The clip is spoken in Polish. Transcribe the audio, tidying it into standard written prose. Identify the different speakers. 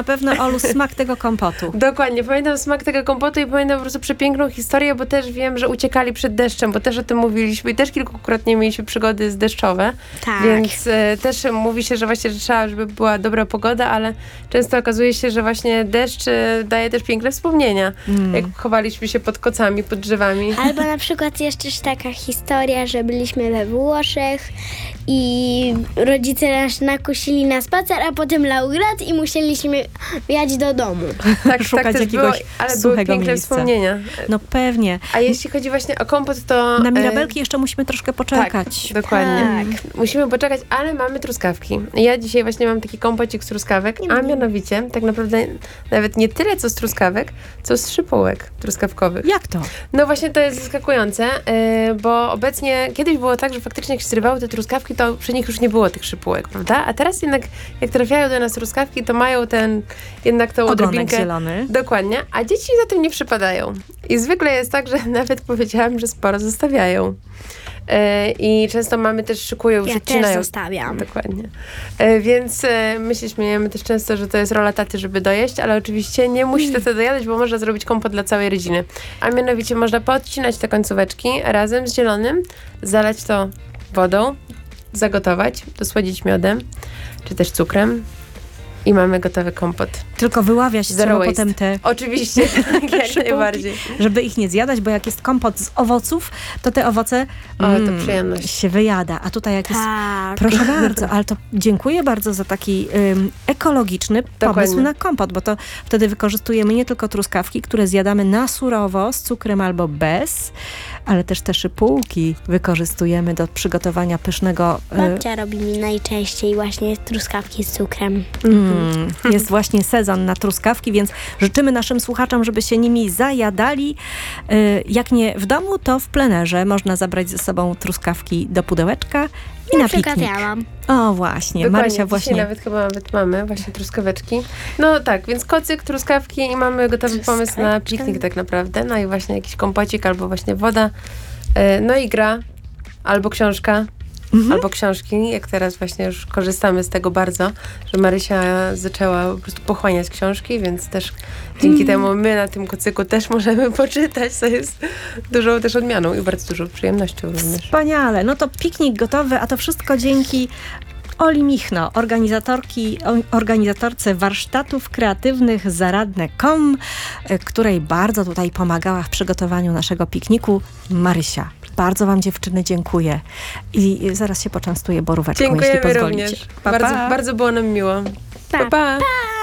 Speaker 1: pewno, Olu, smak tego kompotu.
Speaker 2: Dokładnie, pamiętam smak tego kompotu i pamiętam po prostu przepiękną historię, bo też wiem, że uciekali przed deszczem, bo też o tym mówiliśmy i też kilkukrotnie mieliśmy przygody deszczowe.
Speaker 3: Tak.
Speaker 2: Więc też mówi się, że właśnie że trzeba, żeby była dobra pogoda, ale często okazuje się, że właśnie deszcz daje też piękne wspomnienia. Jak chowaliśmy się pod kocami, pod drzewami.
Speaker 3: Albo na przykład jeszcze taka historia, że byliśmy we Włoszech i rodzice nas nakusili na spacer, a potem lał grad i musieliśmy jechać do domu.
Speaker 2: Tak,
Speaker 1: Szukać
Speaker 2: tak też
Speaker 1: jakiegoś
Speaker 2: było, ale były
Speaker 1: suchego
Speaker 2: piękne
Speaker 1: miejsca.
Speaker 2: wspomnienia.
Speaker 1: No pewnie.
Speaker 2: A jeśli chodzi właśnie o kompot, to...
Speaker 1: Na mirabelki jeszcze musimy troszkę poczekać.
Speaker 2: Tak, dokładnie.
Speaker 3: Tak.
Speaker 2: Musimy poczekać, ale mamy truskawki. Ja dzisiaj właśnie mam taki kompocik z truskawek, a mianowicie tak naprawdę nawet nie tyle co z truskawek, co z szypułek truskawkowych.
Speaker 1: Jak to?
Speaker 2: No właśnie to jest zaskakujące, bo obecnie kiedyś było tak, że faktycznie jak się zrywały te truskawki, to przy nich już nie było tych szypułek, prawda? A teraz jednak jak trafiają do nas truskawki, to mają jednak tą
Speaker 1: Ogonek
Speaker 2: odrobinkę.
Speaker 1: zielony.
Speaker 2: Dokładnie, a dzieci za tym nie przypadają. I zwykle jest tak, że nawet powiedziałam, że sporo zostawiają. I często mamy też szykują,
Speaker 3: Ja
Speaker 2: przycinają.
Speaker 3: też zostawiam.
Speaker 2: Dokładnie. Więc my się śmiejemy też często, że to jest rola taty, żeby dojeść, ale oczywiście nie musi tata dojadać, bo można zrobić kompot dla całej rodziny. A mianowicie można podcinać te końcóweczki razem z zielonym, zalać to wodą, zagotować, dosłodzić miodem, czy też cukrem i mamy gotowy kompot.
Speaker 1: Tylko wyławiać
Speaker 2: Zero
Speaker 1: trzeba
Speaker 2: waste.
Speaker 1: potem te
Speaker 2: Oczywiście, jak
Speaker 1: szypułki,
Speaker 2: najbardziej.
Speaker 1: żeby ich nie zjadać, bo jak jest kompot z owoców, to te owoce
Speaker 2: to przyjemność.
Speaker 1: się wyjada. A tutaj jak jest...
Speaker 3: Tak.
Speaker 1: Proszę bardzo, ale to dziękuję bardzo za taki ekologiczny pomysł na kompot, bo to wtedy wykorzystujemy nie tylko truskawki, które zjadamy na surowo, z cukrem albo bez, ale też te szypułki wykorzystujemy do przygotowania pysznego...
Speaker 3: Babcia robi mi najczęściej właśnie truskawki z cukrem.
Speaker 1: Jest właśnie sezon na truskawki, więc życzymy naszym słuchaczom, żeby się nimi zajadali. Jak nie w domu, to w plenerze. Można zabrać ze sobą truskawki do pudełeczka i na
Speaker 3: przykład
Speaker 1: piknik.
Speaker 3: ja mam.
Speaker 1: O właśnie,
Speaker 2: Dokładnie,
Speaker 1: Marysia
Speaker 2: dzisiaj
Speaker 1: właśnie.
Speaker 2: nawet mamy właśnie truskaweczki. No tak, więc kocyk, truskawki i mamy gotowy pomysł na piknik tak naprawdę. No i właśnie jakiś kompocik albo właśnie woda. No i gra, albo książka. Albo książki, jak teraz właśnie już korzystamy z tego bardzo, że Marysia zaczęła po prostu pochłaniać książki, więc też dzięki temu my na tym kocyku też możemy poczytać, co jest dużą też odmianą i bardzo dużą przyjemnością również.
Speaker 1: Wspaniale. No to piknik gotowy, a to wszystko dzięki Oli Michno, organizatorce warsztatów kreatywnych zaradne.com, której bardzo tutaj pomagała w przygotowaniu naszego pikniku Marysia. Bardzo wam, dziewczyny, dziękuję. I zaraz się poczęstuję boróweczką, jeśli
Speaker 2: Dziękujemy
Speaker 1: pozwolicie.
Speaker 2: również.
Speaker 1: Pa, pa.
Speaker 2: Bardzo było nam miło. Pa, pa.